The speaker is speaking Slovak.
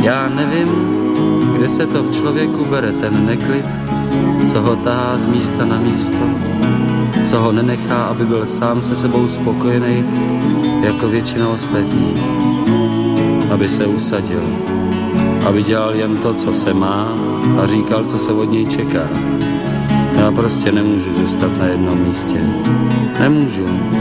Já nevím, kde se to v člověku bere ten neklid, co ho tahá z místa na místo, co ho nenechá, aby byl sám se sebou spokojený, jako většina ostatních, aby se usadil, aby dělal jen to, co se má a říkal, co se od něj čeká. Já prostě nemůžu zůstat na jednom místě. Nemůžu.